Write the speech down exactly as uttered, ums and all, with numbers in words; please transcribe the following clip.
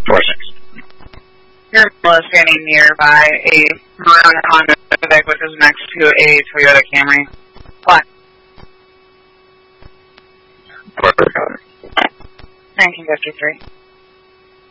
four six. You're standing nearby a maroon Honda Civic, which is next to a Toyota Camry. Black. Corporate color. nineteen fifty-three.